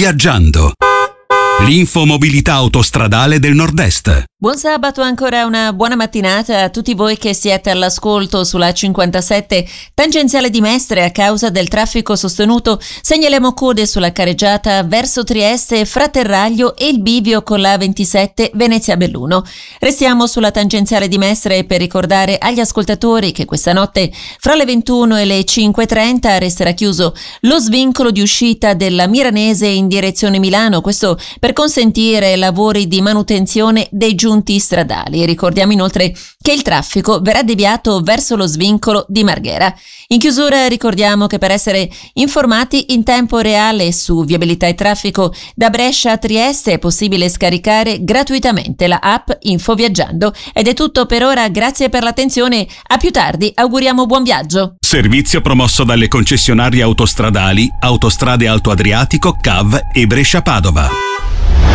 Infoviaggiando. L'infomobilità autostradale del Nord-Est. Buon sabato, ancora una buona mattinata a tutti voi che siete all'ascolto sulla 57 tangenziale di Mestre. A causa del traffico sostenuto segnaliamo code sulla carreggiata verso Trieste, Fraterraglio e il bivio con la 27 Venezia-Belluno. Restiamo sulla tangenziale di Mestre per ricordare agli ascoltatori che questa notte fra le 21 e le 5:30 resterà chiuso lo svincolo di uscita della Miranese in direzione Milano, questo per consentire lavori di manutenzione dei giunti stradali. Ricordiamo inoltre che il traffico verrà deviato verso lo svincolo di Marghera. In chiusura ricordiamo che per essere informati in tempo reale su viabilità e traffico da Brescia a Trieste è possibile scaricare gratuitamente la app Infoviaggiando. Ed è tutto per ora, grazie per l'attenzione, a più tardi, auguriamo buon viaggio. Servizio promosso dalle concessionarie autostradali Autostrade Alto Adriatico, CAV e Brescia Padova.